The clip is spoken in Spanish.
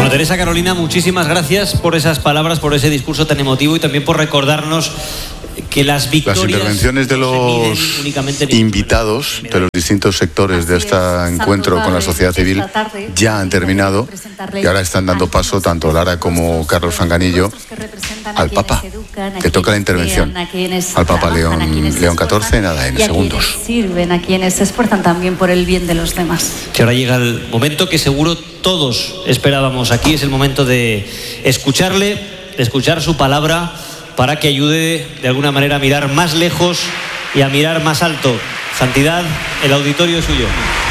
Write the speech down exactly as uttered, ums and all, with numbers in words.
Bueno, Teresa Carolina, muchísimas gracias por esas palabras, por ese discurso tan emotivo y también por recordarnos que las victorias... Las intervenciones de los invitados de los distintos sectores de este encuentro con la sociedad civil ya han terminado y ahora están dando paso tanto Lara como Carlos Fanganillo al Papa, que toca la intervención al Papa León, León catorce, nada, en segundos. Sirven, a quienes se esfuerzan también por el bien de los demás. Que ahora llega el momento que seguro todos esperábamos. Aquí es el momento de escucharle, de escuchar su palabra, para que ayude de alguna manera a mirar más lejos y a mirar más alto. Santidad, el auditorio es suyo.